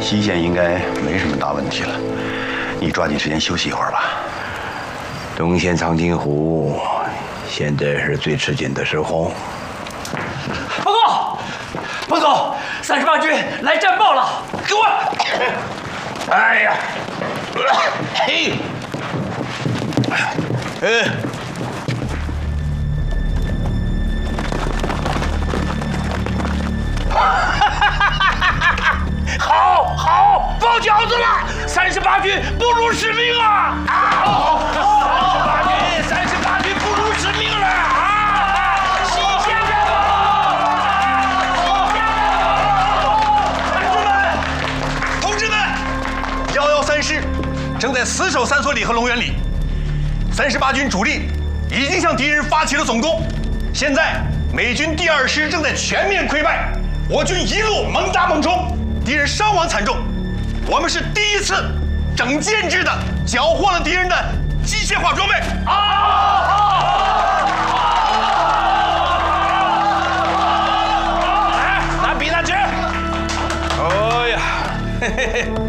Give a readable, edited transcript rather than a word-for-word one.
西线应该没什么大问题了，你抓紧时间休息一会儿吧。 东线长津湖现在是最吃紧的时候。 报告，报告，38军来战报了，给我！ 哎呀，嘿，好，包饺子了！38军不辱使命啊！38军不辱使命了啊！西线同志们，113师正在死守三所里和龙源里，38军主力已经向敌人发起了总攻。现在美军第2师正在全面溃败，我军一路猛打猛冲，敌人伤亡惨重。我们是第一次整建制的缴获了敌人的机械化装备。 来，拿笔拿纸。哎呀，嘿嘿嘿。